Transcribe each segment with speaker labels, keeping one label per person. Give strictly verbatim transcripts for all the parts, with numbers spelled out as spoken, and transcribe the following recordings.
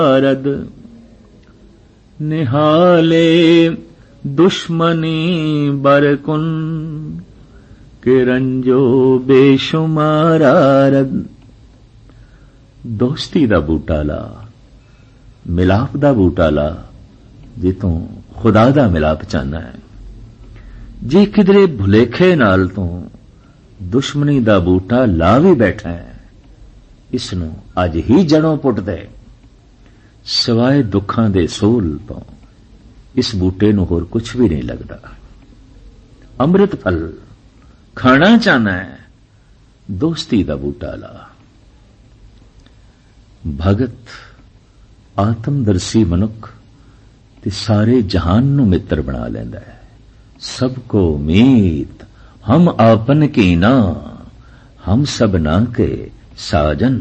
Speaker 1: रद निहाले दुश्मनी बरकुन के रंजो बेशुमारा रद। दोस्ती दा बूटा ला, मिलाप दा बूटा ला, जे तू खुदा दा मिलाप चाहना है। जे किधरे भुलेखे नाल तू दुश्मनी दा बूटा ला भी बैठा है, इसनू अज ही जड़ों पुट दे। सिवाए दुखां दे सोल तो इस बूटे नू होर कुछ भी नहीं लगदा। अमृत फल खाना चाहना है, दोस्ती दा बूटा ला। भगत आत्मदर्शी मनुख ते सारे जहान नू मित्र बना लेंदा है। सबको मीत हम आपन की ना, हम सब ना के साजन।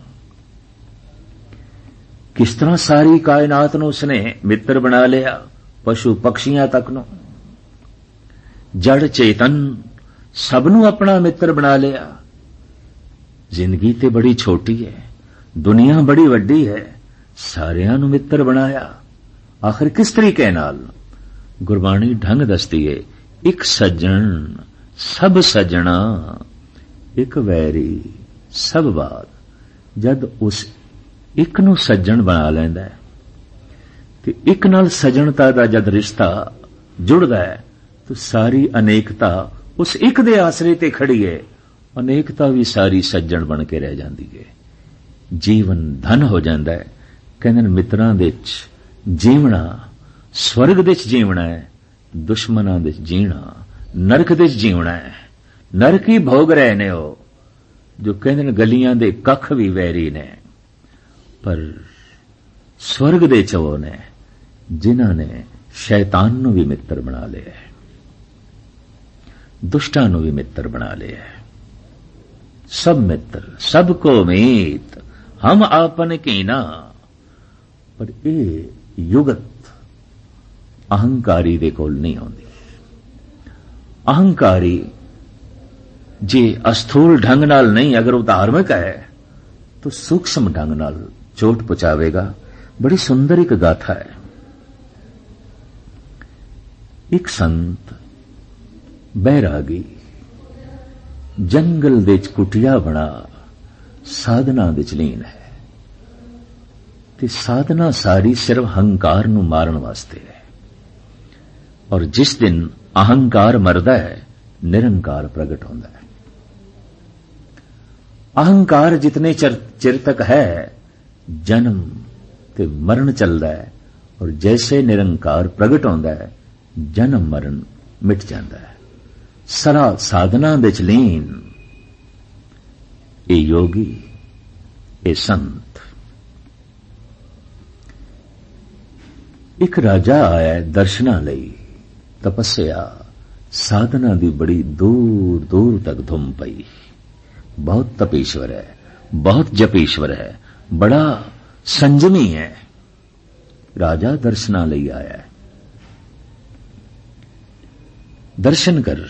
Speaker 1: किस तरह सारी कायनात नू उसने मित्र बना लिया, पशु पक्षियां तक नू, जड़ चेतन सबनू अपना मित्र बना लिया। जिंदगी ते बड़ी छोटी है, दुनिया बड़ी वड्डी है, सारियां नू मित्र बनाया। आखिर किस तरीके नाल? गुरबाणी ढंग दसदी है, एक सज्जन सब सज्जणा, एक वैरी सब बात। जद उस एक नू सज्जन बना लैंदा है ते एक नाल सज्जनता दा जद रिश्ता जुड़दा है तो सारी अनेकता उस एक दे आसरे ते खड़ी है। अनेकता भी सारी सज्जन बन के रह जाती है। जीवन धन हो जाता है। कहंदे मित्रां दे च जीवना स्वर्ग दे च जीवना है, दुश्मनां दे च जीना नरक दे च जीवना है। नरक ही भोग रहे ने हो जो कहंदे गलियां दे कख भी वैरी ने, पर स्वर्ग दे चवो ने जिन्हां ने शैतान नू भी मित्र बना लिया है, दुष्टां नू भी मित्र बना लिया है। सब मित्र सबको मीत हम आपन की ना। पर यह युगत अहंकारी दे कोल नहीं आउंदी। अहंकारी जे अस्थूल ढंग नाल नहीं, अगर वो धार्मिक है तो सूक्ष्म ढंग नाल चोट पहुंचावेगा। बड़ी सुंदर एक गाथा है। एक संत बैरागी जंगल दे च कुटिया बना साधना दे च लीन है ते साधना सारी सिर्फ अहंकार नू मारन वास्ते है। और जिस दिन अहंकार मरदा है निरंकार प्रगट होता है। अहंकार जितने चिर, चिर तक है जन्म ते मरण चलता है, और जैसे निरंकार प्रगट होता है जन्म मरण मिट जाता है। सरा साधना दे च लीन ए योगी ए संत। एक राजा आया दर्शना लई, तपस्या साधना दी बड़ी दूर दूर तक धुम पई। बहुत तपेश्वर है, बहुत जपेश्वर है, बड़ा संजमी है। राजा दर्शना लई आया है। दर्शन कर